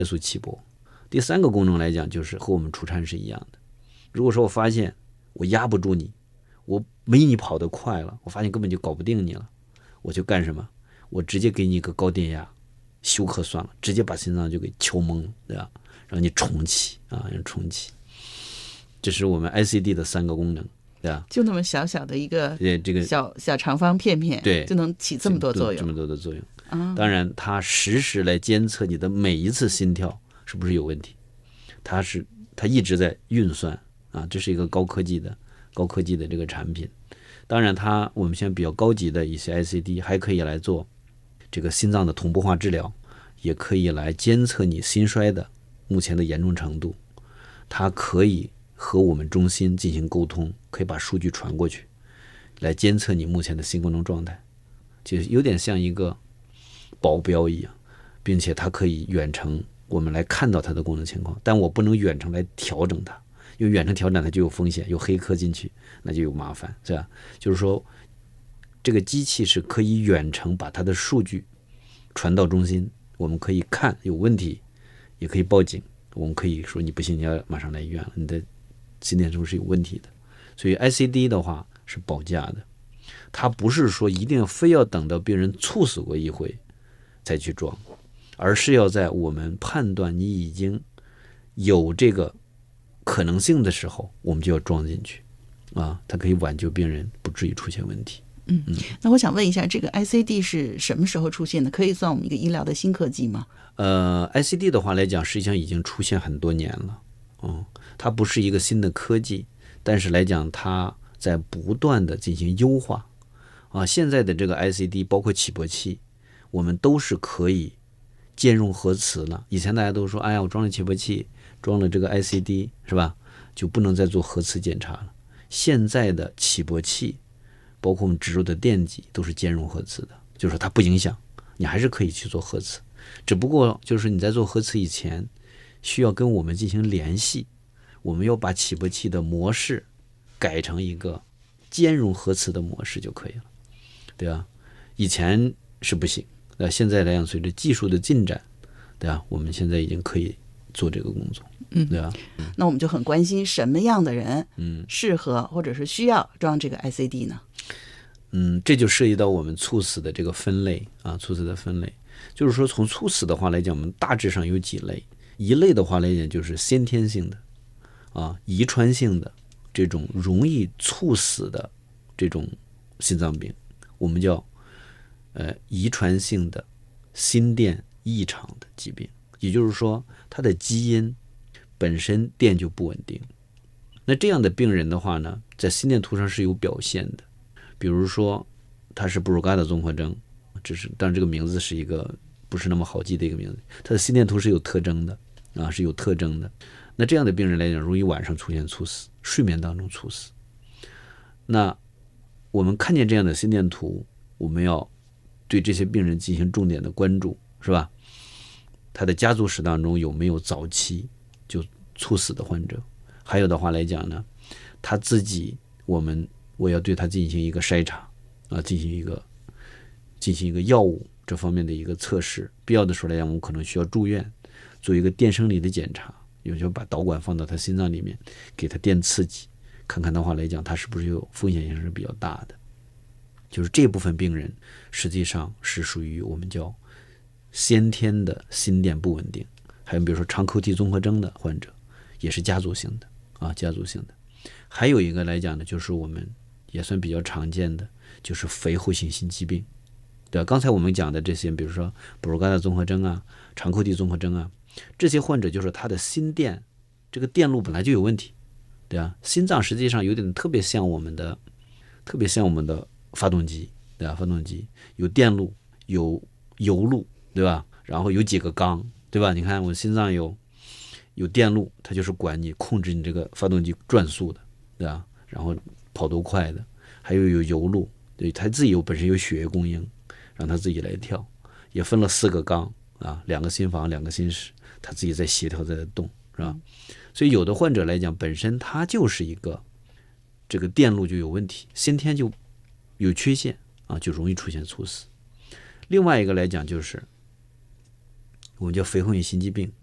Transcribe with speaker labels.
Speaker 1: 速起搏。第三个功能来讲，就是和我们出产是一样的。如果说我发现我压不住你，我没你跑得快了，我发现根本就搞不定你了，我就干什么？我直接给你一个高电压，休克算了，直接把心脏就给敲懵了，对吧？让你重启啊，让重启。这是我们 ICD 的3个功能，对吧？
Speaker 2: 就那么小小的一个
Speaker 1: 这个
Speaker 2: 小长方片片，
Speaker 1: 对，
Speaker 2: 就能起这么多作用，
Speaker 1: 这么多的作用。当然，它实时来监测你的每一次心跳是不是有问题，它一直在运算啊，这是一个高科技的这个产品。当然，我们现在比较高级的一些 ICD 还可以来做这个心脏的同步化治疗，也可以来监测你心衰的目前的严重程度。它可以和我们中心进行沟通，可以把数据传过去，来监测你目前的心功能状态，就有点像一个保镖一样，并且它可以远程我们来看到它的功能情况，但我不能远程来调整它，因为远程调整它就有风险，有黑客进去那就有麻烦，是吧？就是说这个机器是可以远程把它的数据传到中心，我们可以看有问题，也可以报警，我们可以说你不行，你要马上来医院了，你的心电图是有问题的。所以 ICD 的话是保价的，它不是说一定非要等到病人猝死过一回再去装，而是要在我们判断你已经有这个可能性的时候，我们就要装进去啊，它可以挽救病人不至于出现问题。
Speaker 2: 那我想问一下，这个 ICD 是什么时候出现的？可以算我们一个医疗的新科技吗
Speaker 1: ？ICD 的话来讲，实际上已经出现很多年了。它不是一个新的科技，但是来讲，它在不断的进行优化啊。现在的这个 ICD 包括起搏器，我们都是可以兼容核磁了。以前大家都说，哎呀，我装了起搏器，装了这个 ICD 是吧，就不能再做核磁检查了。现在的起搏器，包括我们植入的电极，都是兼容核磁的，就是说它不影响，你还是可以去做核磁，只不过就是你在做核磁以前，需要跟我们进行联系，我们要把起搏器的模式改成一个兼容核磁的模式就可以了，对吧？以前是不行，现在来讲，随着技术的进展，对吧？我们现在已经可以做这个工作，对吧？
Speaker 2: 那我们就很关心什么样的人适合或者是需要装这个 ICD 呢？
Speaker 1: 这就涉及到我们猝死的这个分类啊，猝死的分类，就是说从猝死的话来讲，我们大致上有几类。一类的话来讲，就是先天性的啊，遗传性的这种容易猝死的这种心脏病，我们叫遗传性的心电异常的疾病，也就是说它的基因本身电就不稳定。那这样的病人的话呢，在心电图上是有表现的，比如说他是布鲁嘎达综合征，当然这个名字是一个不是那么好记的一个名字，他的心电图是有特征的啊，是有特征的。那这样的病人来讲，容易晚上出现猝死，睡眠当中猝死。那我们看见这样的心电图，我们要对这些病人进行重点的关注，是吧？他的家族史当中有没有早期就猝死的患者？还有的话来讲呢，他自己我要对他进行一个筛查啊，进行一个药物这方面的一个测试，必要的时候来讲，我们可能需要住院做一个电生理的检查，有时候把导管放到他心脏里面，给他电刺激，看看的话来讲，他是不是有风险性是比较大的。就是这部分病人实际上是属于我们叫先天的心电不稳定，还有比如说长口体综合征的患者，也是家族性的啊，家族性的。还有一个来讲呢，就是我们也算比较常见的，就是肥厚性心肌病，对吧？刚才我们讲的这些，比如说布鲁嘎达综合征啊、长口体综合征啊，这些患者就是他的心电这个电路本来就有问题，对吧？心脏实际上有点特别像我们的发动机，对吧？发动机有电路，有油路，对吧？然后有几个缸，对吧？你看我心脏有电路，它就是管你控制你这个发动机转速的，对吧？然后跑多快的，还有油路，对，它自己本身有血液供应，让它自己来跳，也分了4个缸啊，2个心房，2个心室，它自己在协调，在动，是吧？所以有的患者来讲，本身它就是一个这个电路就有问题，先天就有缺陷啊，就容易出现猝死。另外一个来讲就是我们叫肥厚性心肌病